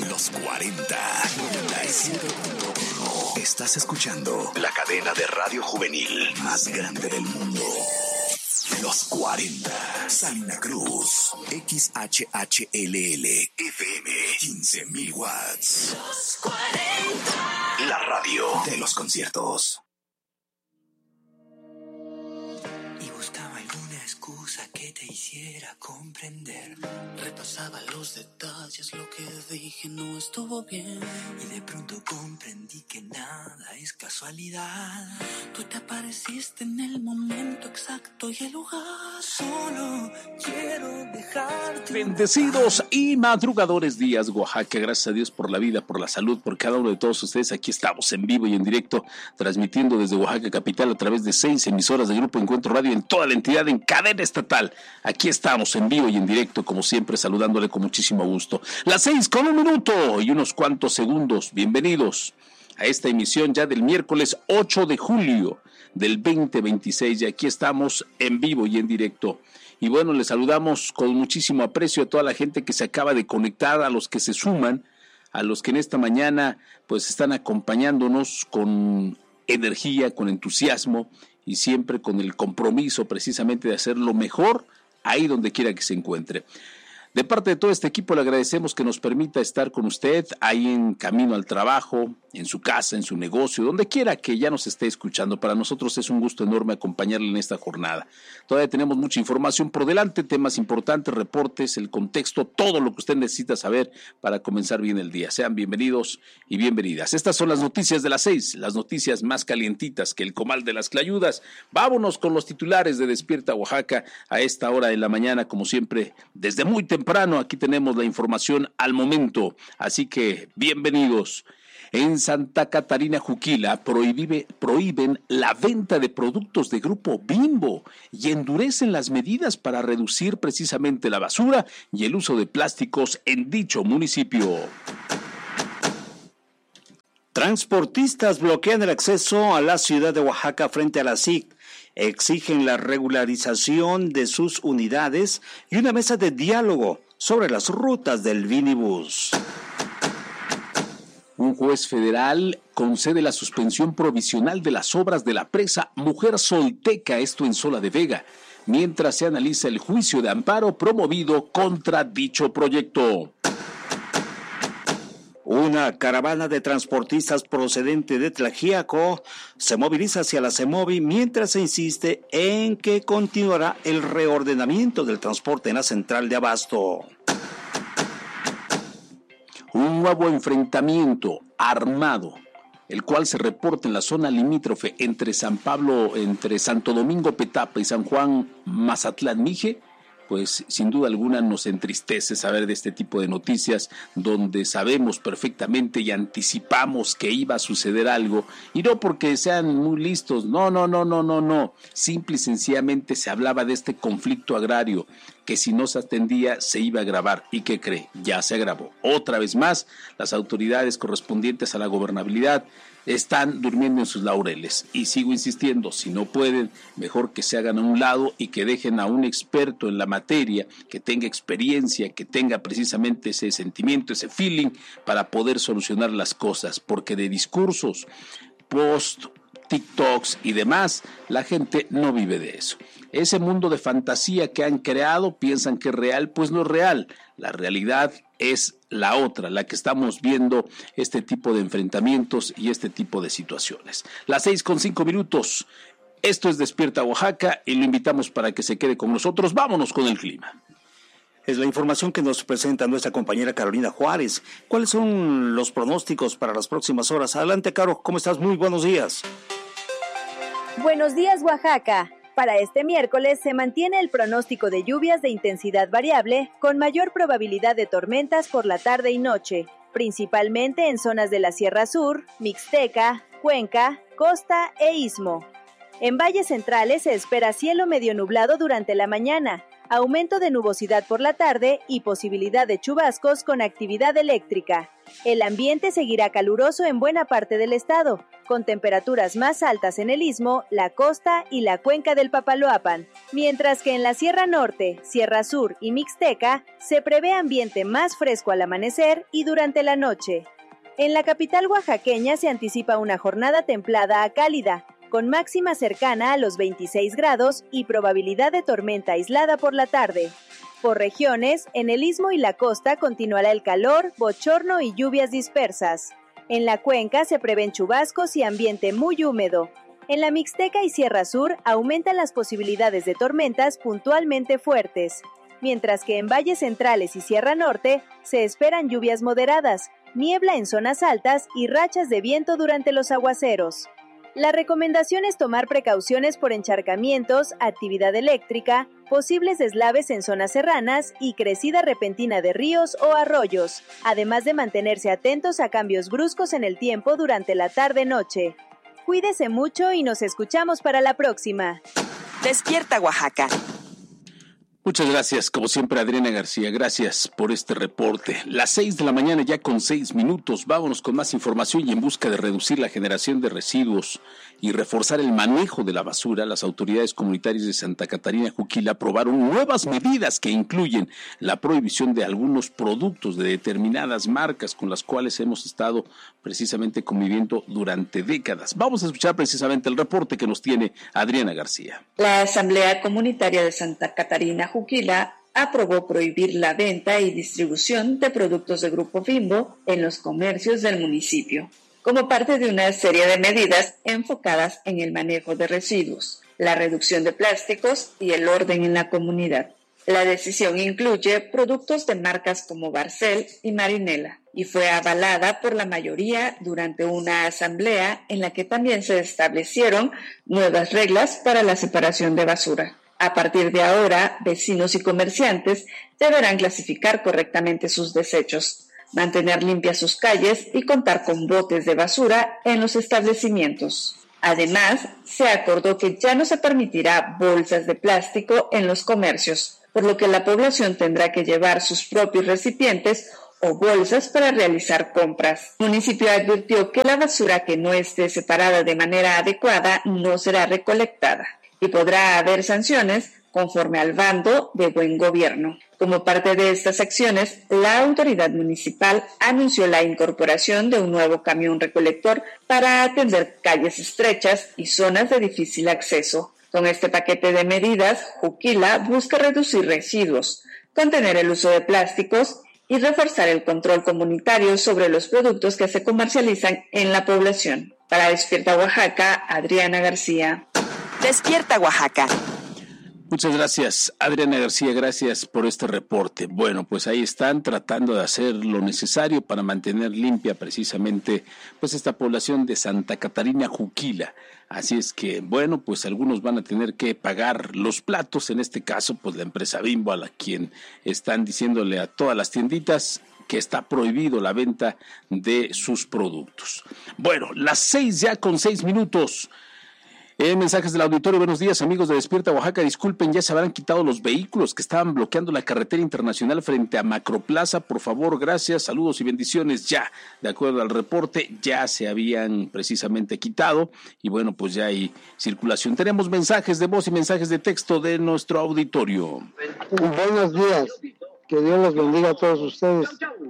Los 40 97.1. Estás escuchando la cadena de radio juvenil más grande del mundo. Los 40. Salina Cruz. XHHLL FM. 15,000 watts. Los 40. La radio de los conciertos. Y buscaba alguna excusa que te hiciera comprender. Repasaba los detalles, lo que dije no estuvo bien. Y de pronto comprendí que nada es casualidad. Tú te apareciste en el momento exacto y el lugar. Solo quiero dejarte. Bendecidos y madrugadores días, Oaxaca. Gracias a Dios por la vida, por la salud, por cada uno de todos ustedes. Aquí estamos en vivo y en directo, transmitiendo desde Oaxaca capital a través de 6 emisoras de Grupo Encuentro Radio en toda la entidad, en cadena estatal. Aquí estamos en vivo y en directo, como siempre, saludándole con muchísimo gusto. Las 6:01 y unos cuantos segundos. Bienvenidos a esta emisión ya del miércoles 8 de julio del 2026. Y aquí estamos en vivo y en directo. Y bueno, les saludamos con muchísimo aprecio a toda la gente que se acaba de conectar, a los que se suman, a los que en esta mañana pues están acompañándonos con energía, con entusiasmo y siempre con el compromiso precisamente de hacer lo mejor ahí donde quiera que se encuentre. De parte de todo este equipo le agradecemos que nos permita estar con usted ahí en camino al trabajo, en su casa, en su negocio, donde quiera que ya nos esté escuchando. Para nosotros es un gusto enorme acompañarle en esta jornada. Todavía tenemos mucha información por delante, temas importantes, reportes, el contexto, todo lo que usted necesita saber para comenzar bien el día. Sean bienvenidos y bienvenidas. Estas son las noticias de las 6, las noticias más calientitas que el comal de las clayudas. Vámonos con los titulares de Despierta Oaxaca a esta hora de la mañana, como siempre, desde muy temprano. Aquí tenemos la información al momento, así que bienvenidos. En Santa Catarina Juquila prohíben la venta de productos de Grupo Bimbo y endurecen las medidas para reducir precisamente la basura y el uso de plásticos en dicho municipio. Transportistas bloquean el acceso a la ciudad de Oaxaca frente a la SIC. Exigen la regularización de sus unidades y una mesa de diálogo sobre las rutas del Vinibus. Un juez federal concede la suspensión provisional de las obras de la presa Mujer Solteca, esto en Sola de Vega, mientras se analiza el juicio de amparo promovido contra dicho proyecto. Una caravana de transportistas procedente de Tlaxiaco se moviliza hacia la CEMOVI mientras se insiste en que continuará el reordenamiento del transporte en la central de Abasto. Un nuevo enfrentamiento armado, el cual se reporta en la zona limítrofe entre Santo Domingo Petapa y San Juan Mazatlán Mije, pues sin duda alguna nos entristece saber de este tipo de noticias donde sabemos perfectamente y anticipamos que iba a suceder algo, y no porque sean muy listos, no, simple y sencillamente se hablaba de este conflicto agrario que si no se atendía se iba a agravar. ¿Y qué cree? Ya se agravó. Otra vez más, las autoridades correspondientes a la gobernabilidad están durmiendo en sus laureles. Y sigo insistiendo, si no pueden, mejor que se hagan a un lado y que dejen a un experto en la materia, que tenga experiencia, que tenga precisamente ese sentimiento, ese feeling para poder solucionar las cosas, porque de discursos, post, TikToks y demás, la gente no vive de eso. Ese mundo de fantasía que han creado, piensan que es real, pues no es real. La realidad es la otra, la que estamos viendo, este tipo de enfrentamientos y este tipo de situaciones. Las 6:05. Esto es Despierta Oaxaca y lo invitamos para que se quede con nosotros. Vámonos con el clima. Es la información que nos presenta nuestra compañera Carolina Juárez. ¿Cuáles son los pronósticos para las próximas horas? Adelante, Caro, ¿cómo estás? Muy buenos días. Buenos días, Oaxaca. Para este miércoles se mantiene el pronóstico de lluvias de intensidad variable con mayor probabilidad de tormentas por la tarde y noche, principalmente en zonas de la Sierra Sur, Mixteca, Cuenca, Costa e Istmo. En valles centrales se espera cielo medio nublado durante la mañana, aumento de nubosidad por la tarde y posibilidad de chubascos con actividad eléctrica. El ambiente seguirá caluroso en buena parte del estado, con temperaturas más altas en el Istmo, la costa y la cuenca del Papaloapan, mientras que en la Sierra Norte, Sierra Sur y Mixteca se prevé ambiente más fresco al amanecer y durante la noche. En la capital oaxaqueña se anticipa una jornada templada a cálida, con máxima cercana a los 26 grados y probabilidad de tormenta aislada por la tarde. Por regiones, en el Istmo y la costa continuará el calor, bochorno y lluvias dispersas. En la cuenca se prevén chubascos y ambiente muy húmedo. En la Mixteca y Sierra Sur aumentan las posibilidades de tormentas puntualmente fuertes, mientras que en valles centrales y Sierra Norte se esperan lluvias moderadas, niebla en zonas altas y rachas de viento durante los aguaceros. La recomendación es tomar precauciones por encharcamientos, actividad eléctrica, posibles deslaves en zonas serranas y crecida repentina de ríos o arroyos, además de mantenerse atentos a cambios bruscos en el tiempo durante la tarde-noche. Cuídese mucho y nos escuchamos para la próxima. Despierta Oaxaca. Muchas gracias, como siempre, Adriana García. Gracias por este reporte. Las 6 de la mañana ya con 6 minutos. Vámonos con más información y en busca de reducir la generación de residuos y reforzar el manejo de la basura, las autoridades comunitarias de Santa Catarina Juquila aprobaron nuevas medidas que incluyen la prohibición de algunos productos de determinadas marcas con las cuales hemos estado precisamente conviviendo durante décadas. Vamos a escuchar precisamente el reporte que nos tiene Adriana García. La Asamblea Comunitaria de Santa Catarina Juquila aprobó prohibir la venta y distribución de productos de Grupo Bimbo en los comercios del municipio, como parte de una serie de medidas enfocadas en el manejo de residuos, la reducción de plásticos y el orden en la comunidad. La decisión incluye productos de marcas como Barcel y Marinela y fue avalada por la mayoría durante una asamblea en la que también se establecieron nuevas reglas para la separación de basura. A partir de ahora, vecinos y comerciantes deberán clasificar correctamente sus desechos, mantener limpias sus calles y contar con botes de basura en los establecimientos. Además, se acordó que ya no se permitirá bolsas de plástico en los comercios, por lo que la población tendrá que llevar sus propios recipientes o bolsas para realizar compras. El municipio advirtió que la basura que no esté separada de manera adecuada no será recolectada y podrá haber sanciones conforme al bando de buen gobierno. Como parte de estas acciones, la autoridad municipal anunció la incorporación de un nuevo camión recolector para atender calles estrechas y zonas de difícil acceso. Con este paquete de medidas, Juquila busca reducir residuos, contener el uso de plásticos y reforzar el control comunitario sobre los productos que se comercializan en la población. Para Despierta Oaxaca, Adriana García. Despierta Oaxaca. Muchas gracias, Adriana García, gracias por este reporte. Bueno, pues ahí están tratando de hacer lo necesario para mantener limpia precisamente pues esta población de Santa Catarina Juquila. Así es que, bueno, pues algunos van a tener que pagar los platos, en este caso, pues la empresa Bimbo, a la quien están diciéndole a todas las tienditas que está prohibido la venta de sus productos. Bueno, las 6 ya con 6 minutos. Mensajes del auditorio. Buenos días, amigos de Despierta Oaxaca. Disculpen, ya se habrán quitado los vehículos que estaban bloqueando la carretera internacional frente a Macroplaza. Por favor, gracias, saludos y bendiciones. Ya, de acuerdo al reporte, ya se habían precisamente quitado y bueno, pues ya hay circulación. Tenemos mensajes de voz y mensajes de texto de nuestro auditorio. Buenos días, que Dios los bendiga a todos ustedes.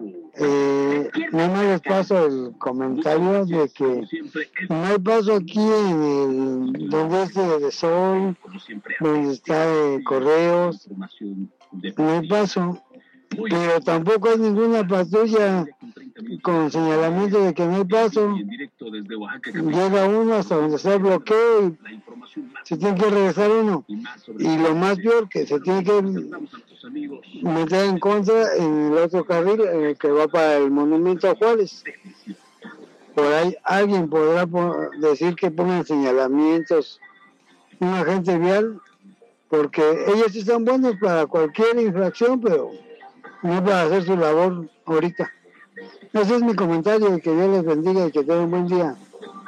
No me les paso el comentario de que no hay paso aquí en el donde de Sol, donde está Correos, no hay paso, pero tampoco hay ninguna patrulla con señalamiento de que no hay paso. Llega uno hasta donde está el bloqueo y se tiene que regresar uno, y lo más peor que se tiene que meter en contra en el otro carril, en el que va para el Monumento a Juárez. Por ahí alguien podrá decir que pongan señalamientos, un agente vial, porque ellos están buenos para cualquier infracción, pero no para hacer su labor ahorita. Ese es mi comentario, y que Dios les bendiga y que tengan un buen día.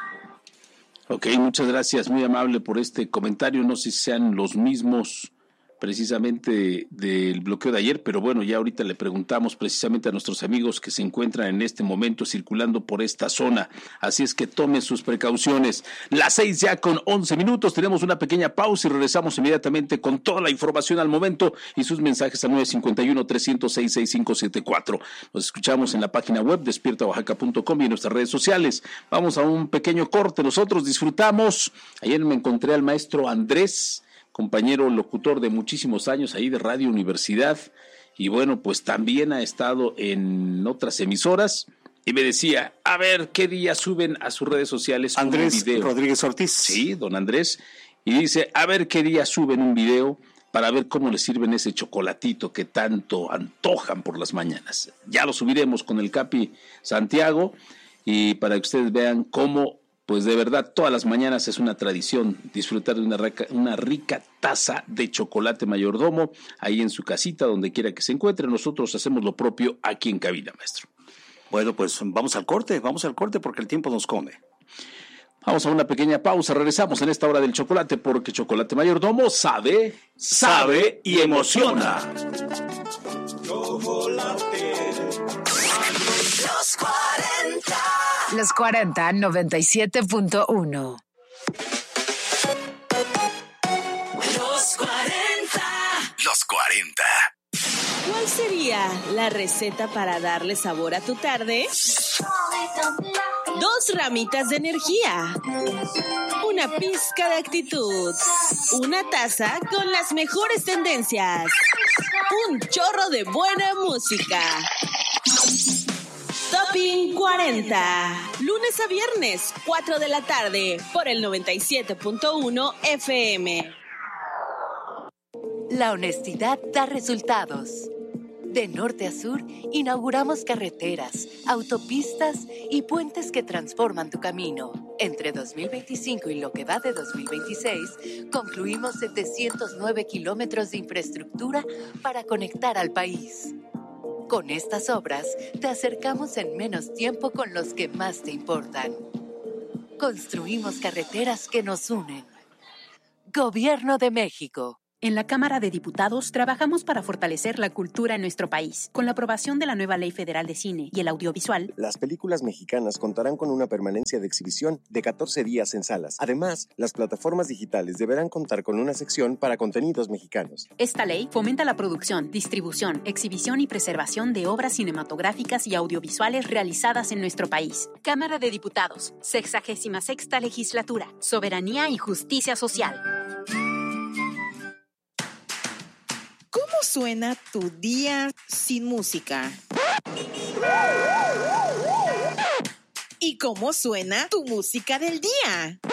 Ok, muchas gracias, muy amable por este comentario. No sé si sean los mismos precisamente del bloqueo de ayer, pero bueno, ya ahorita le preguntamos precisamente a nuestros amigos que se encuentran en este momento circulando por esta zona, así es que tomen sus precauciones. Las 6 ya con 11 minutos, tenemos una pequeña pausa y regresamos inmediatamente con toda la información al momento y sus mensajes al 951-306-6574. Nos escuchamos en la página web despiertaoaxaca.com y en nuestras redes sociales. Vamos a un pequeño corte, nosotros disfrutamos. Ayer me encontré al maestro Andrés, compañero locutor de muchísimos años ahí de Radio Universidad, y bueno, pues también ha estado en otras emisoras, y me decía, a ver, ¿qué día suben a sus redes sociales Andrés un video? Rodríguez Ortiz. Sí, don Andrés, y dice, a ver qué día suben un video para ver cómo les sirven ese chocolatito que tanto antojan por las mañanas. Ya lo subiremos con el Capi Santiago, y para que ustedes vean cómo pues de verdad todas las mañanas es una tradición disfrutar de una rica taza de chocolate mayordomo ahí en su casita, donde quiera que se encuentre. Nosotros hacemos lo propio aquí en cabina, maestro. Bueno, pues vamos al corte porque el tiempo nos come. Vamos a una pequeña pausa, regresamos en esta hora del chocolate, porque Chocolate Mayordomo sabe y emociona. Chocolate. Los 40. Los 40, 97.1. Los 40. Los 40. ¿Cuál sería la receta para darle sabor a tu tarde? 2 ramitas de energía, una pizca de actitud, una taza con las mejores tendencias, un chorro de buena música. Topping 40, lunes a viernes, 4 de la tarde, por el 97.1 FM. La honestidad da resultados. De norte a sur, inauguramos carreteras, autopistas y puentes que transforman tu camino. Entre 2025 y lo que va de 2026, concluimos 709 kilómetros de infraestructura para conectar al país. Con estas obras, te acercamos en menos tiempo con los que más te importan. Construimos carreteras que nos unen. Gobierno de México. En la Cámara de Diputados trabajamos para fortalecer la cultura en nuestro país. Con la aprobación de la nueva Ley Federal de Cine y el Audiovisual, las películas mexicanas contarán con una permanencia de exhibición de 14 días en salas. Además, las plataformas digitales deberán contar con una sección para contenidos mexicanos. Esta ley fomenta la producción, distribución, exhibición y preservación de obras cinematográficas y audiovisuales realizadas en nuestro país. Cámara de Diputados, 66ª Legislatura, Soberanía y Justicia Social. ¿Cómo suena tu día sin música? ¿Y cómo suena tu música del día?